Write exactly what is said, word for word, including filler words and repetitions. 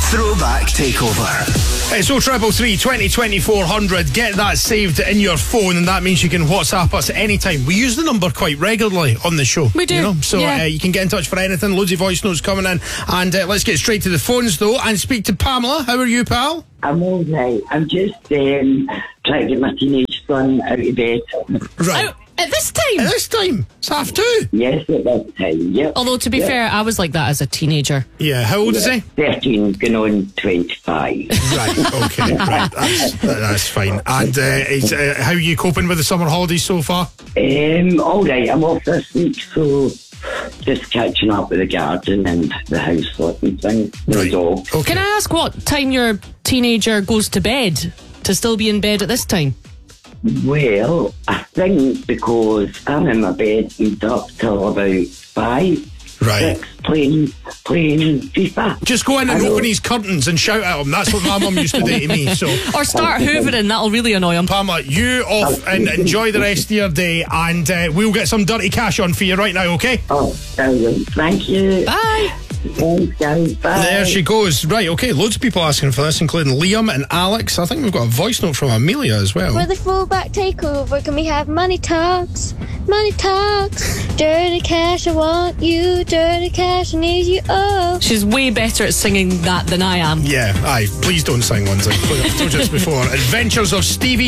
Throwback Takeover. It's oh triple three, twenty, twenty-four hundred. Get that saved in your phone, and that means you can WhatsApp us at any time. We use the number quite regularly on the show. We do. You know? So yeah. uh, you can get in touch for anything. Loads of voice notes coming in. And uh, let's get straight to the phones, though, and speak to Pamela. How are you, pal? I'm all right. I'm just um, trying to get my teenage son out of bed. Right. Oh, at this time? At this time? It's half two. Yes, at that time, yep. Although, to be yep. fair, I was like that as a teenager. Yeah, how old is he? thirteen, going on twenty-five. Right, okay, right, that's, that's fine. And uh, is, uh, how are you coping with the summer holidays so far? Um, all right, I'm off this week, so just catching up with the garden and the house lot and things. The Right. dog. Okay. Can I ask what time your teenager goes to bed to still be in bed at this time? Well, I think because I'm in my bed and up till about five, Right. six, playing, playing FIFA. Just go in and I know. open his curtains and shout at him. That's what my mum used to do to me. So, Or start hoovering, that'll really annoy him. Pamela, you off and enjoy the rest of your day, and uh, we'll get some dirty cash on for you right now, okay? Oh, brilliant. Thank you. Bye. Thanks, guys. Bye. There she goes. Right, okay, loads of people asking for this, including Liam and Alex. I think we've got a voice note from Amelia as well. For the fullback takeover, can we have money talks? Money talks. Dirty cash, I want you. Dirty cash, I need you. Oh. She's way better at singing that than I am. Yeah, aye, please don't sing ones. I've told you this before. Adventures of Stevie